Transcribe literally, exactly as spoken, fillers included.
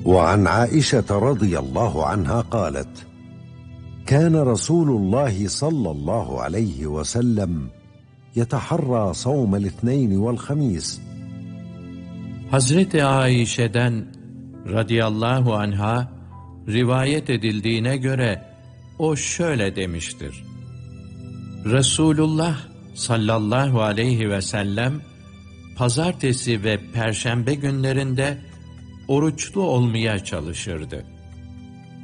وعن عائشة رضي الله عنها قالت: كان رسول الله صلى الله عليه وسلم يتحرى صوم الاثنين والخميس. Hazreti Aişe'den radıyallahu anha rivayet edildiğine göre o şöyle demiştir: Resulullah sallallahu aleyhi ve sellem pazartesi ve perşembe günlerinde oruçlu olmaya çalışırdı.